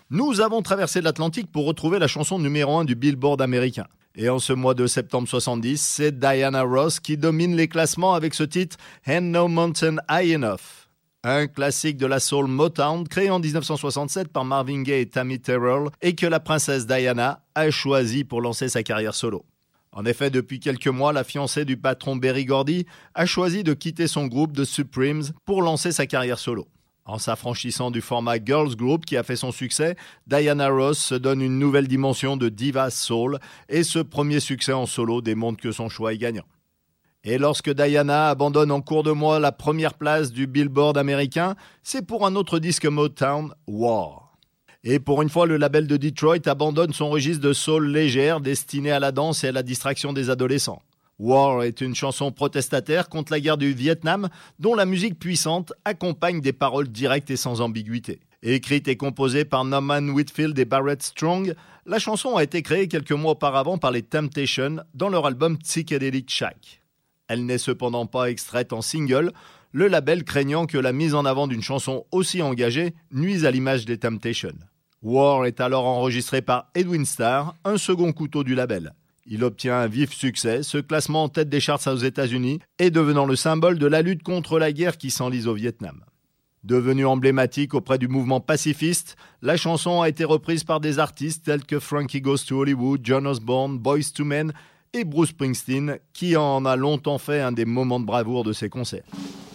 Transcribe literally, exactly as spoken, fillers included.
Nous avons traversé l'Atlantique pour retrouver la chanson numéro un du Billboard américain. Et en ce mois de septembre soixante-dix, c'est Diana Ross qui domine les classements avec ce titre « Ain't No Mountain High Enough ». Un classique de la soul Motown créé en dix-neuf cent soixante-sept par Marvin Gaye et Tammy Terrell et que la princesse Diana a choisi pour lancer sa carrière solo. En effet, depuis quelques mois, la fiancée du patron Berry Gordy a choisi de quitter son groupe The Supremes pour lancer sa carrière solo. En s'affranchissant du format Girls Group qui a fait son succès, Diana Ross se donne une nouvelle dimension de diva soul et ce premier succès en solo démontre que son choix est gagnant. Et lorsque Diana abandonne en cours de mois la première place du Billboard américain, c'est pour un autre disque Motown, War. Et pour une fois, le label de Detroit abandonne son registre de soul légère destiné à la danse et à la distraction des adolescents. War est une chanson protestataire contre la guerre du Vietnam dont la musique puissante accompagne des paroles directes et sans ambiguïté. Écrite et composée par Norman Whitfield et Barrett Strong, la chanson a été créée quelques mois auparavant par les Temptations dans leur album Psychedelic Shack. Elle n'est cependant pas extraite en single, le label craignant que la mise en avant d'une chanson aussi engagée nuise à l'image des Temptations. War est alors enregistré par Edwin Starr, un second couteau du label. Il obtient un vif succès, se classant en tête des charts aux États-Unis et devenant le symbole de la lutte contre la guerre qui s'enlise au Vietnam. Devenue emblématique auprès du mouvement pacifiste, la chanson a été reprise par des artistes tels que Frankie Goes to Hollywood, John Osborne, Boyz two Men et Bruce Springsteen, qui en a longtemps fait un des moments de bravoure de ses concerts.